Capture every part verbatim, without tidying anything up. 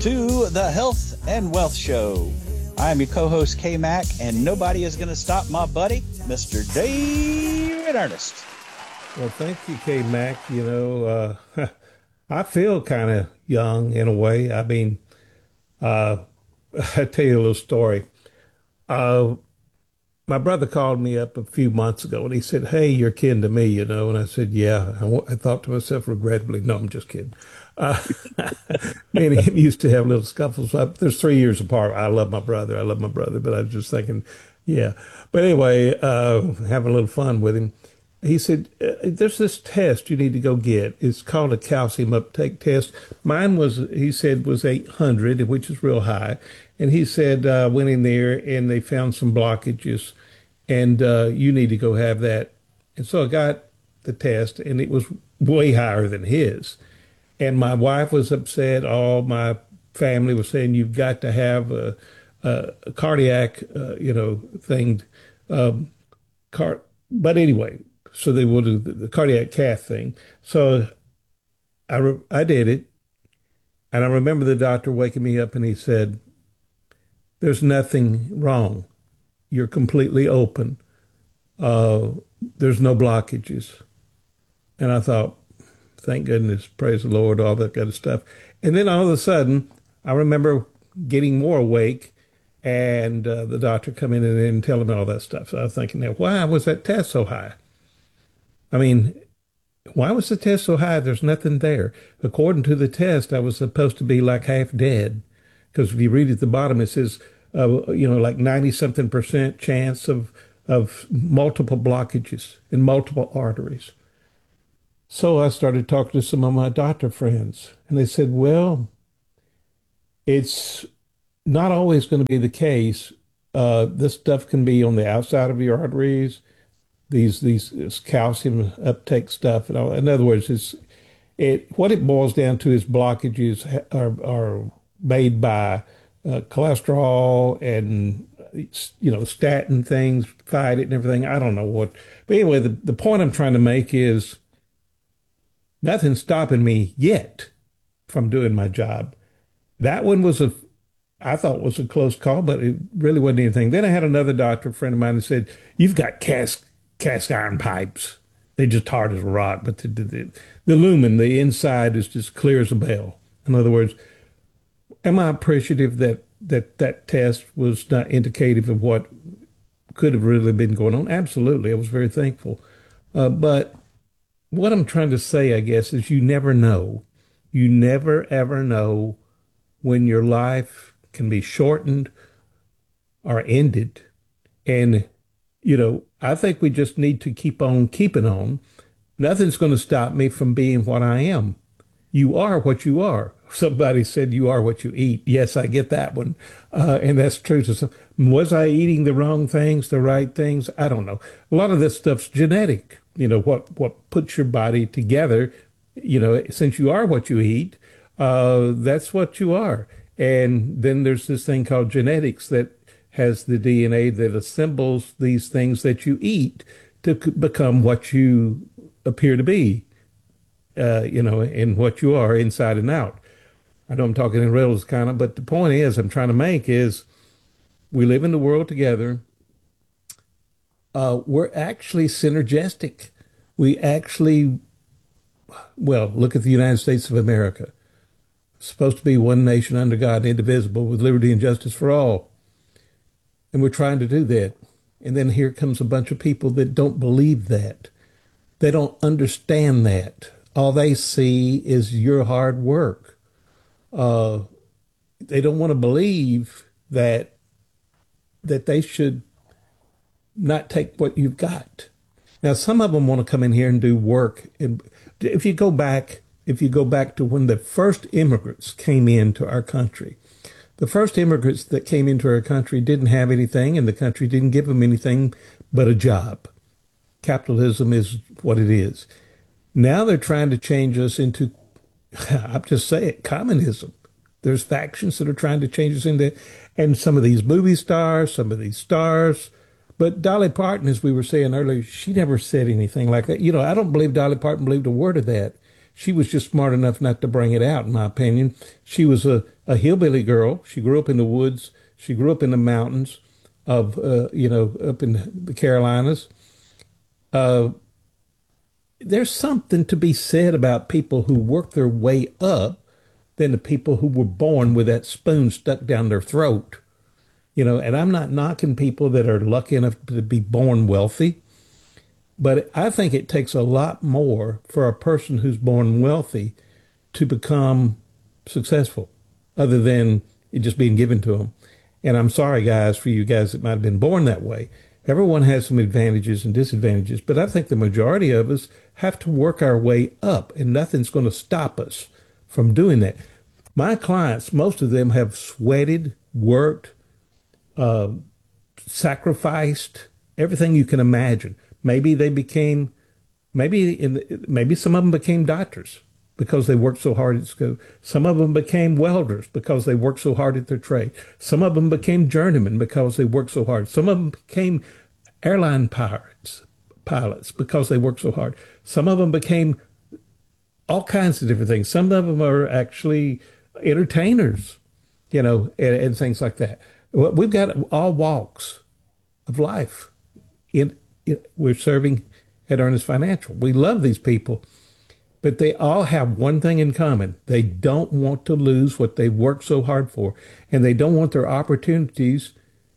to the Health and Wealth Show. I'm your co-host K-Mac, and nobody is going to stop my buddy, Mister David Ernest. Well, thank you, K-Mac. You know, uh, I feel kind of young in a way. I mean, uh, I'll tell you a little story. Uh, my brother called me up a few months ago, and he said, "Hey, you're kin to me, you know?" And I said, "Yeah." I, w- I thought to myself regrettably, no, I'm just kidding. Uh, me and him used to have little scuffles. I, there's three years apart. I love my brother. I love my brother. But I was just thinking, yeah. But anyway, uh, having a little fun with him. He said, uh, there's this test you need to go get. It's called a calcium uptake test. Mine was, he said, was eight hundred, which is real high. And he said, uh, went in there and they found some blockages, and uh, you need to go have that. And so I got the test, and it was way higher than his. And my wife was upset. All my family was saying, you've got to have a, a, a cardiac, uh, you know, thing. Um, car- but anyway, so they will do the, the cardiac cath thing. So I, re- I did it. And I remember the doctor waking me up and he said, there's nothing wrong. You're completely open. Uh, there's no blockages. And I thought, thank goodness, praise the Lord, all that kind of stuff. And then all of a sudden, I remember getting more awake and uh, the doctor coming in and telling me all that stuff. So I was thinking, now, why was that test so high? I mean, why was the test so high? There's nothing there. According to the test, I was supposed to be like half dead. Because if you read at the bottom, it says, uh, you know, like ninety something percent chance of, of multiple blockages in multiple arteries. So I started talking to some of my doctor friends, and they said, well, it's not always going to be the case. Uh, this stuff can be on the outside of your arteries, these these this calcium uptake stuff. And all. In other words, it's it what it boils down to is blockages are are made by uh, cholesterol and you know statin things fight it and everything. I don't know what, but anyway, the the point I'm trying to make is nothing's stopping me yet from doing my job. That one was a I thought was a close call, but it really wasn't anything. Then I had another doctor friend of mine who said, "You've got cast cast iron pipes. They're just hard as a rock, but the, the, the lumen, the inside is just clear as a bell." In other words, am I appreciative that that that test was not indicative of what could have really been going on? Absolutely. I was very thankful. Uh, but what I'm trying to say, I guess, is you never know. You never, ever know when your life can be shortened or ended. And, you know, I think we just need to keep on keeping on. Nothing's going to stop me from being what I am. You are what you are. Somebody said you are what you eat. Yes, I get that one. Uh, and that's true. To some, was I eating the wrong things, the right things? I don't know. A lot of this stuff's genetic. You know, what, what puts your body together, you know, since you are what you eat, uh, that's what you are. And then there's this thing called genetics that has the D N A that assembles these things that you eat to c- become what you appear to be, uh, you know, and what you are inside and out. I know I'm talking in riddles kind of, but the point is I'm trying to make is we live in the world together. Uh, we're actually synergistic. We actually, well, look at the United States of America. It's supposed to be one nation under God, indivisible, with liberty and justice for all. And we're trying to do that. And then here comes a bunch of people that don't believe that. They don't understand that. All they see is your hard work. Uh, they don't want to believe that that they should not take what you've got. Now, some of them want to come in here and do work. And if you go back, if you go back to when the first immigrants came into our country, the first immigrants that came into our country didn't have anything, and the country didn't give them anything but a job. Capitalism is what it is. Now they're trying to change us into, I'm just saying, communism. There's factions that are trying to change us into, and some of these movie stars, some of these stars. But Dolly Parton, as we were saying earlier, she never said anything like that. You know, I don't believe Dolly Parton believed a word of that. She was just smart enough not to bring it out, in my opinion. She was a a hillbilly girl. She grew up in the woods. She grew up in the mountains of, uh, you know, up in the Carolinas. Uh, there's something to be said about people who work their way up than the people who were born with that spoon stuck down their throat. You know, and I'm not knocking people that are lucky enough to be born wealthy, but I think it takes a lot more for a person who's born wealthy to become successful, other than it just being given to them. And I'm sorry, guys, for you guys that might have been born that way. Everyone has some advantages and disadvantages, but I think the majority of us have to work our way up, and nothing's going to stop us from doing that. My clients, most of them have sweated, worked, uh, sacrificed, everything you can imagine. Maybe they became, maybe in, maybe some of them became doctors because they worked so hard at school. Some of them became welders because they worked so hard at their trade. Some of them became journeymen because they worked so hard. Some of them became airline pilots, pilots because they worked so hard. Some of them became all kinds of different things. Some of them are actually entertainers, you know, and, and things like that. We've got all walks of life. In, in, we're serving at Ernest Financial. We love these people, but they all have one thing in common. They don't want to lose what they worked so hard for, and they don't want their opportunities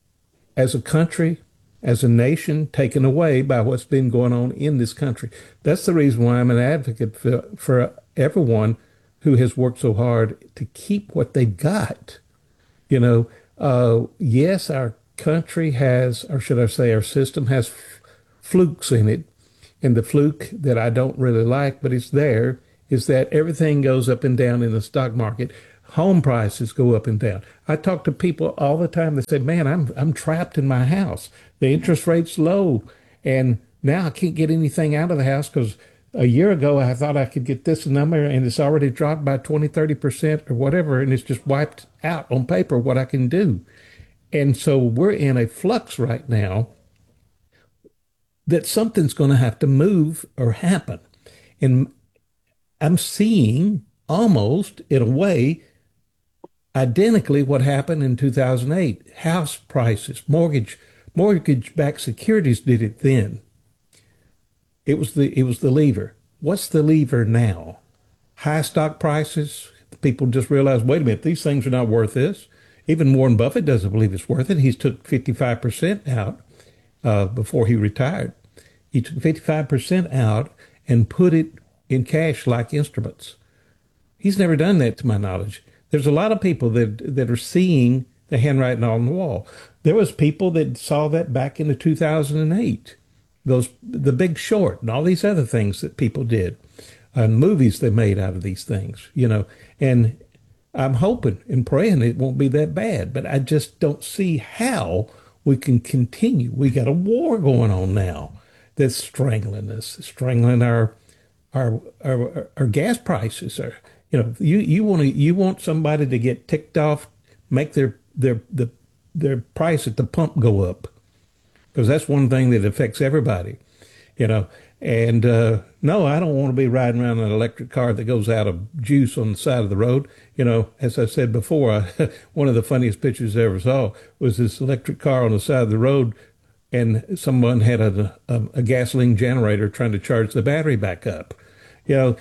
as a country, as a nation, taken away by what's been going on in this country. That's the reason why I'm an advocate for, for everyone who has worked so hard to keep what they've got. You know, uh, yes, our country has, or should I say our system has f- flukes in it. And the fluke that I don't really like, but it's there, is that everything goes up and down in the stock market. Home prices go up and down. I talk to people all the time that say, man, I'm I'm trapped in my house. The interest rate's low. And now I can't get anything out of the house because a year ago I thought I could get this number and it's already dropped by twenty, thirty percent or whatever. And it's just wiped out on paper what I can do. And so we're in a flux right now that something's going to have to move or happen. And I'm seeing almost in a way identically what happened in two thousand eight. House prices, mortgage, mortgage-backed securities did it then. It was the it was the lever. What's the lever now? High stock prices. People just realize, wait a minute, these things are not worth this. Even Warren Buffett doesn't believe it's worth it. He's took fifty-five percent out uh, before he retired. He took fifty-five percent out and put it in cash like instruments. He's never done that to my knowledge. There's a lot of people that that are seeing the handwriting on the wall. There was people that saw that back in two thousand eight. Those The Big Short and all these other things that people did. And movies they made out of these things, you know. And I'm hoping and praying it won't be that bad, but I just don't see how we can continue. We got a war going on now that's strangling us, strangling our our our, our gas prices. Are, you know, you you want to you want somebody to get ticked off, make their their the their price at the pump go up, because that's one thing that affects everybody, you know. And uh, no, I don't want to be riding around in an electric car that goes out of juice on the side of the road. You know, as I said before, I, one of the funniest pictures I ever saw was this electric car on the side of the road, and someone had a, a, a gasoline generator trying to charge the battery back up. You know,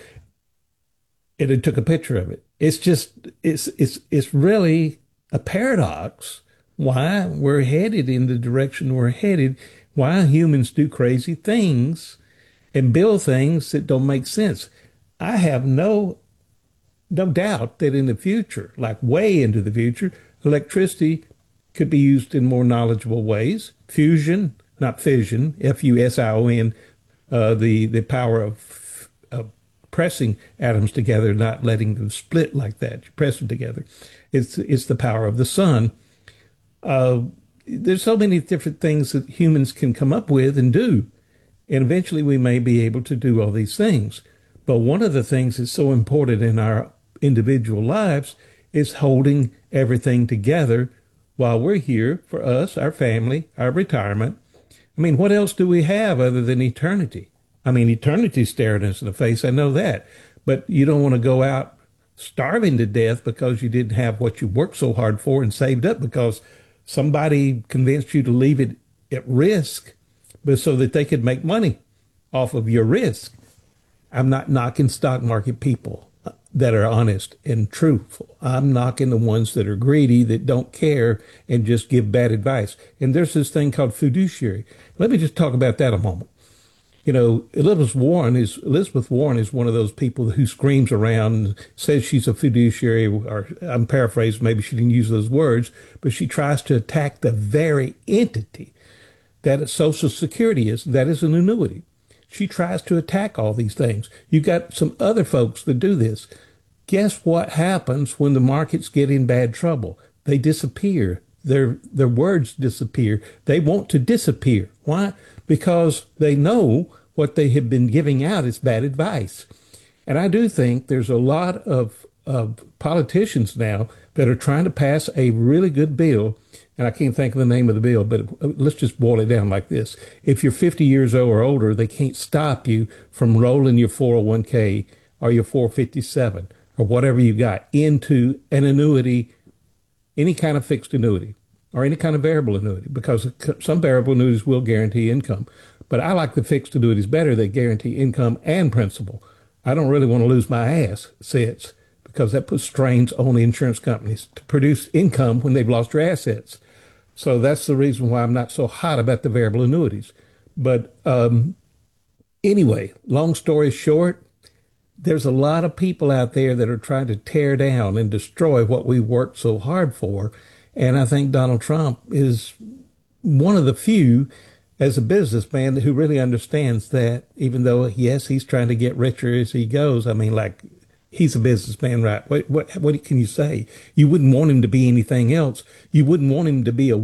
and it took a picture of it. It's just, it's it's it's really a paradox why we're headed in the direction we're headed, why humans do crazy things and build things that don't make sense. I have no no doubt that in the future, like way into the future, electricity could be used in more knowledgeable ways. Fusion, not fission, F U S I O N, uh, the, the power of, of pressing atoms together, not letting them split like that. You press them together. It's, it's the power of the sun. Uh, there's so many different things that humans can come up with and do. And eventually we may be able to do all these things. But one of the things that's so important in our individual lives is holding everything together while we're here for us, our family, our retirement. I mean, what else do we have other than eternity? I mean, eternity's staring us in the face. I know that. But you don't want to go out starving to death because you didn't have what you worked so hard for and saved up because somebody convinced you to leave it at risk, but so that they could make money off of your risk. I'm not knocking stock market people that are honest and truthful. I'm knocking the ones that are greedy, that don't care, and just give bad advice. And there's this thing called fiduciary. Let me just talk about that a moment. You know, Elizabeth Warren is Elizabeth Warren is one of those people who screams around and says she's a fiduciary, or I'm paraphrasing, maybe she didn't use those words, but she tries to attack the very entity that Social Security is. That is an annuity. She tries to attack all these things. You got some other folks that do this. Guess what happens when the markets get in bad trouble? They disappear. Their their words disappear. They want to disappear. Why? Because they know what they have been giving out is bad advice. And I do think there's a lot of, of politicians now that are trying to pass a really good bill. And I can't think of the name of the bill, but let's just boil it down like this. If you're fifty years old or older, they can't stop you from rolling your four oh one k or your four fifty-seven or whatever you got into an annuity, any kind of fixed annuity or any kind of variable annuity, because some variable annuities will guarantee income. But I like the fixed annuities better. They guarantee income and principal. I don't really want to lose my ass, sits, because that puts strains on the insurance companies to produce income when they've lost their assets. So that's the reason why I'm not so hot about the variable annuities. But um, anyway, long story short, there's a lot of people out there that are trying to tear down and destroy what we worked so hard for. And I think Donald Trump is one of the few as a businessman who really understands that, even though, yes, he's trying to get richer as he goes. I mean, like, he's a businessman, right? What, what, what can you say? You wouldn't want him to be anything else. You wouldn't want him to be a